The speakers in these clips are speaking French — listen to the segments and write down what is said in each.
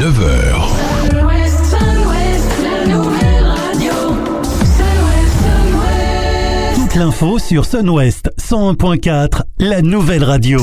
9h. Toute l'info sur Sun West 101.4, la nouvelle radio.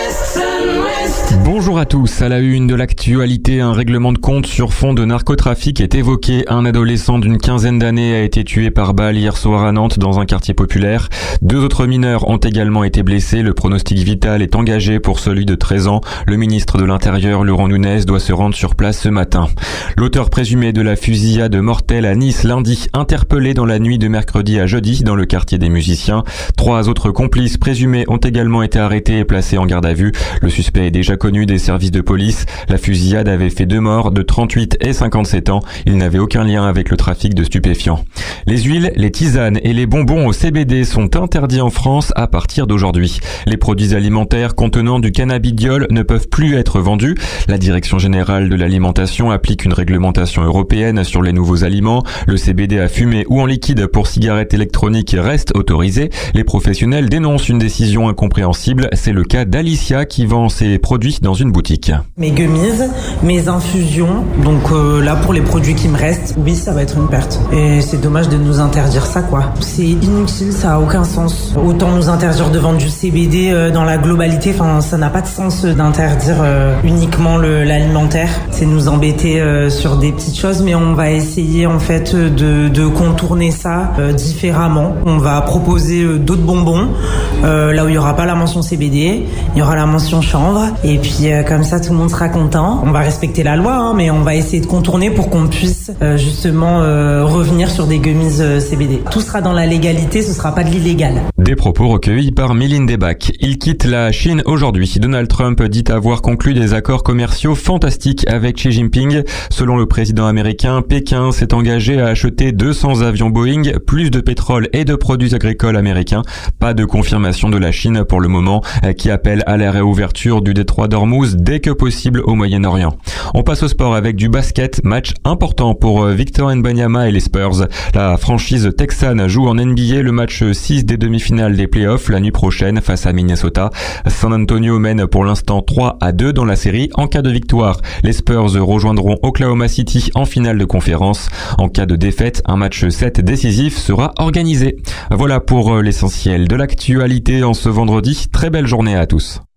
Bonjour à tous. À la une de l'actualité, un règlement de compte sur fond de narcotrafic est évoqué. Un adolescent d'une quinzaine d'années a été tué par balle hier soir à Nantes dans un quartier populaire. 2 autres mineurs ont également été blessés. Le pronostic vital est engagé pour celui de 13 ans. Le ministre de l'Intérieur, Laurent Nunez, doit se rendre sur place ce matin. L'auteur présumé de la fusillade mortelle à Nice lundi, interpellé dans la nuit de mercredi à jeudi dans le quartier des Musiciens. 3 autres complices présumés ont également été arrêtés et placés en garde à vue. Le suspect est déjà connu des services de police. La fusillade avait fait 2 morts de 38 et 57 ans. Il n'avait aucun lien avec le trafic de stupéfiants. Les huiles, les tisanes et les bonbons au CBD sont interdits en France à partir d'aujourd'hui. Les produits alimentaires contenant du cannabidiol ne peuvent plus être vendus. La Direction générale de l'alimentation applique une réglementation européenne sur les nouveaux aliments. Le CBD à fumer ou en liquide pour cigarettes électroniques reste autorisé. Les professionnels dénoncent une décision incompréhensible. C'est le cas d'Alicia qui vend ses produits dans une boutique. Mes gummies, mes infusions, donc là pour les produits qui me restent, oui ça va être une perte. Et c'est dommage de nous interdire ça quoi. C'est inutile, ça a aucun sens. Autant nous interdire de vendre du CBD dans la globalité, enfin ça n'a pas de sens d'interdire uniquement l'alimentaire. C'est nous embêter sur des petites choses, mais on va essayer en fait de contourner ça différemment. On va proposer d'autres bonbons, là où il n'y aura pas la mention CBD, il y aura la mention chanvre. Et puis comme ça tout le monde sera content. On va respecter la loi mais on va essayer de contourner pour qu'on puisse justement revenir sur des gummies CBD. Tout sera dans la légalité, ce sera pas de l'illégal. Des propos recueillis par Méline Debac. Il quitte la Chine aujourd'hui. Donald Trump dit avoir conclu des accords commerciaux fantastiques avec Xi Jinping. Selon le président américain, Pékin s'est engagé à acheter 200 avions Boeing, plus de pétrole et de produits agricoles américains. Pas de confirmation de la Chine pour le moment, qui appelle à la réouverture du détroit d'Ormuz dès que possible au Moyen-Orient. On passe au sport avec du basket, match important pour Victor Wembanyama et les Spurs. La franchise texane joue en NBA le match 6 des demi-finales des playoffs la nuit prochaine face à Minnesota. San Antonio mène pour l'instant 3-2 dans la série. En cas de victoire, les Spurs rejoindront Oklahoma City en finale de conférence. En cas de défaite, un match 7 décisif sera organisé. Voilà pour l'essentiel de l'actualité en ce vendredi. Très belle journée à tous.